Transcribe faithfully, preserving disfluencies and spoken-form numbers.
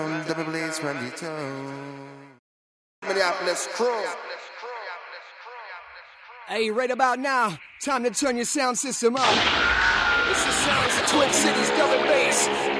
Double blaze from the toe. Minneapolis crew. Hey, right about now, time to turn your sound system up. It's the sounds of Twin Cities, double bass.